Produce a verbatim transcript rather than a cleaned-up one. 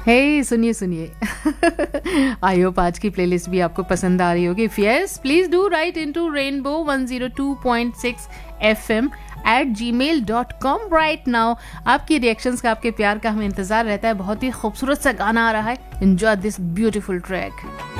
हे सुनिए सुनिए I hope आज की प्लेलिस्ट भी आपको पसंद आ रही होगी. If yes please do right into rainbow one zero two point six FM eight ji mail dot com right now. आपकी रिएक्शंस का, आपके प्यार का हमें इंतजार रहता है. बहुत ही खूबसूरत सा गाना आ रहा है. Enjoy this beautiful track.